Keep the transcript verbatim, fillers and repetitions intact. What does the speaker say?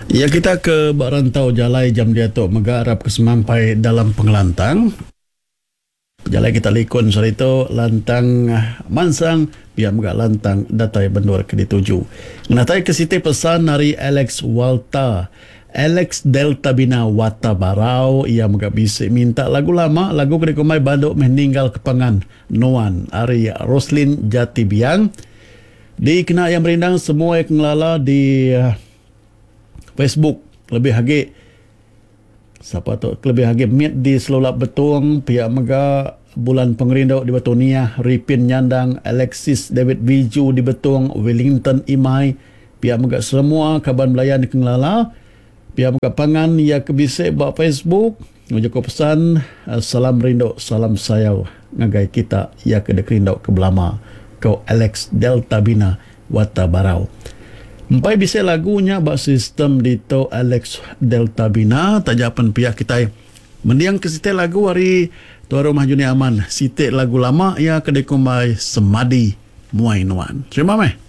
Ya, kita ke Barantau Jalai jam dia tu menggarap kesemampai dalam pengelantang. Jalai kita likun soal itu lantang mansang biar megak lantang datai bendur ke dituju. Menatai ke siti pesan dari Alex Walta. Alex Delta Bina Wata Barau ia megak bisik minta lagu lama, lagu kedekumai banduk meninggal kepangan Noan Ari Roslin Jati Biang. Di kena yang merindang semua yang ngelala di uh, Facebook lebih hagi siapa tu lebih hagi meet di selulap betung pihak mega bulan pengerindau di Betonia Ripin Nyandang Alexis David Viju di Betung Wellington Imai pihak mega semua kaban melayan di Kengelala pihak mega pangan ya kebisik buat Facebook menjadi pesan salam rindu salam sayau ngagai kita ya ke dekrindau ke belama kau Alex Delta Bina Wata Barau. Empai bisa lagunya bak sistem dito Alex Delta Bina tajapan pihak kita mendiang ke sitik lagu hari tuan rumah Juni Aman sitik lagu lama ya kedai kumai Semadi Muai Nuan. Terima kasih.